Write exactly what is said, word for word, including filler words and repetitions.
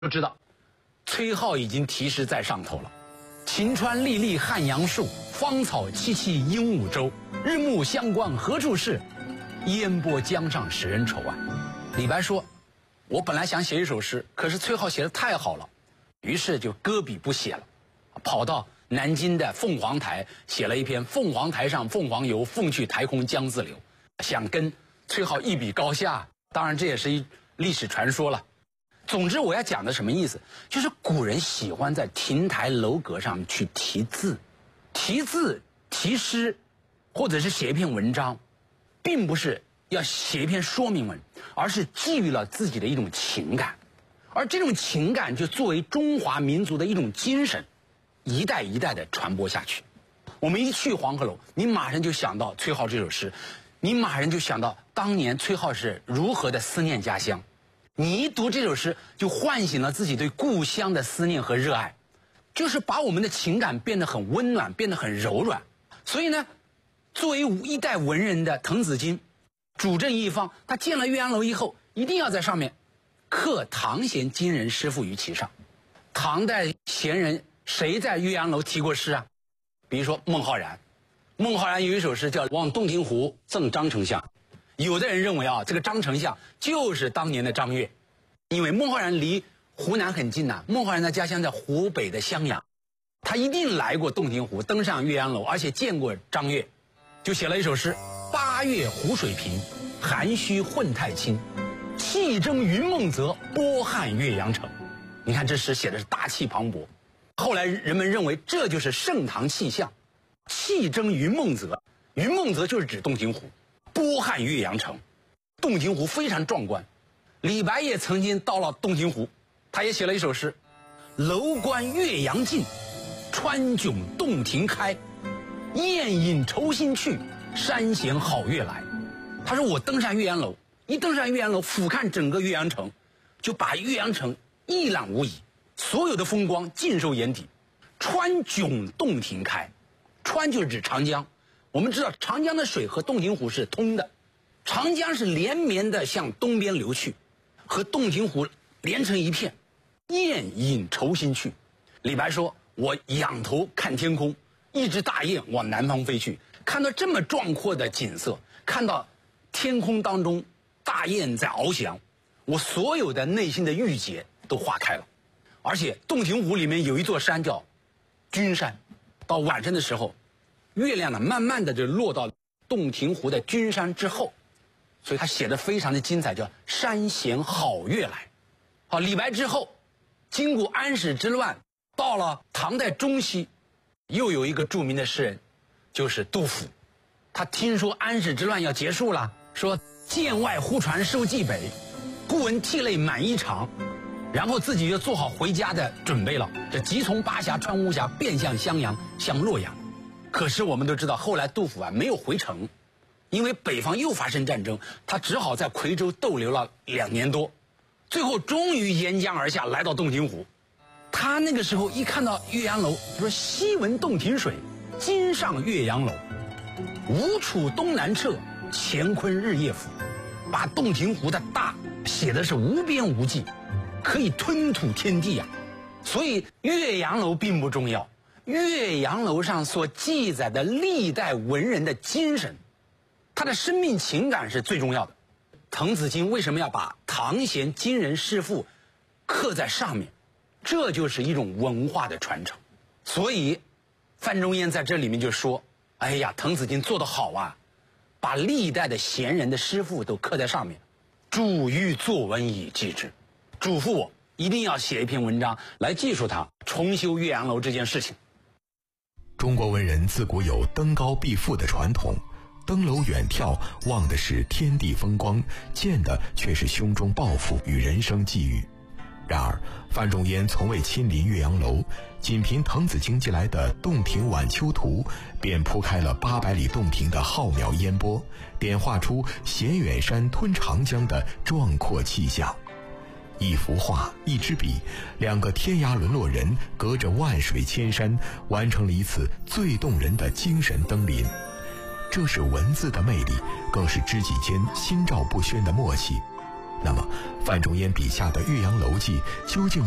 都知道，崔颢已经题诗在上头了。晴川历历汉阳树，芳草萋萋鹦鹉洲。日暮乡关何处是？烟波江上使人愁啊。李白说，我本来想写一首诗，可是崔颢写得太好了，于是就搁笔不写了，跑到南京的凤凰台写了一篇《凤凰台上凤凰游，凤去台空江自流》，想跟崔颢一比高下。当然这也是一历史传说了。总之我要讲的什么意思，就是古人喜欢在亭台楼阁上去题字，题字题诗，或者是写一篇文章，并不是要写一篇说明文，而是寄予了自己的一种情感，而这种情感就作为中华民族的一种精神，一代一代的传播下去。我们一去黄鹤楼，你马上就想到崔颢这首诗，你马上就想到当年崔颢是如何的思念家乡。你一读这首诗，就唤醒了自己对故乡的思念和热爱，就是把我们的情感变得很温暖，变得很柔软。所以呢，作为一代文人的滕子京，主政一方，他建了岳阳楼以后，一定要在上面刻唐贤今人诗赋于其上。唐代贤人谁在岳阳楼题过诗啊？比如说孟浩然，孟浩然有一首诗叫《望洞庭湖赠张丞相》。有的人认为啊，这个张丞相就是当年的张悦，因为孟浩然离湖南很近呐、啊，孟浩然的家乡在湖北的襄阳，他一定来过洞庭湖，登上岳阳楼，而且见过张悦，就写了一首诗：八月湖水平，涵虚混太清，气蒸云梦泽，波撼岳阳城。你看这诗写的是大气磅礴，后来人们认为这就是盛唐气象。气蒸云梦泽，云梦泽就是指洞庭湖，波撼岳阳城，洞庭湖非常壮观。李白也曾经到了洞庭湖，他也写了一首诗：楼观岳阳尽，川迥洞庭开，雁引愁心去，山衔好月来。他说我登上岳阳楼，一登上岳阳楼，俯瞰整个岳阳城，就把岳阳城一览无遗，所有的风光尽收眼底。川迥洞庭开，川就是指长江。我们知道长江的水和洞庭湖是通的，长江是连绵的向东边流去，和洞庭湖连成一片。雁引愁心去，李白说我仰头看天空，一只大雁往南方飞去，看到这么壮阔的景色，看到天空当中大雁在翱翔，我所有的内心的郁结都化开了。而且洞庭湖里面有一座山叫君山，到晚上的时候，月亮呢慢慢的就落到洞庭湖的君山之后，所以他写的非常的精彩，叫山衔好月来。好，李白之后经过安史之乱，到了唐代中期，又有一个著名的诗人，就是杜甫。他听说安史之乱要结束了，说剑外忽传收蓟北，故闻涕泪满衣裳，然后自己就做好回家的准备了，这急从巴峡穿巫峡，便向襄阳向洛阳。可是我们都知道，后来杜甫啊没有回城，因为北方又发生战争，他只好在夔州逗留了两年多，最后终于沿江而下，来到洞庭湖。他那个时候一看到岳阳楼，他说昔闻洞庭水，今上岳阳楼。吴楚东南坼，乾坤日夜浮。把洞庭湖的大写的是无边无际，可以吞吐天地啊。所以岳阳楼并不重要，岳阳楼上所记载的历代文人的精神，他的生命情感是最重要的。滕子京为什么要把唐贤今人诗赋刻在上面？这就是一种文化的传承。所以范仲淹在这里面就说，哎呀，滕子京做得好啊，把历代的贤人的诗赋都刻在上面，嘱予作文以记之，嘱咐我一定要写一篇文章来记述他重修岳阳楼这件事情。 中国文人自古有登高避富的传统，登楼远眺，望的是天地风光，见的却是胸中抱负与人生际遇。然而范仲淹从未亲临岳阳楼，仅凭滕子京寄来的《洞庭晚秋图》，便铺开了八百里洞庭的浩渺烟波，点画出衔远山吞长江的壮阔气象。一幅画，一支笔，两个天涯沦落人隔着万水千山，完成了一次最动人的精神登临。这是文字的魅力，更是知己间心照不宣的默契。那么范仲淹笔下的岳阳楼记究竟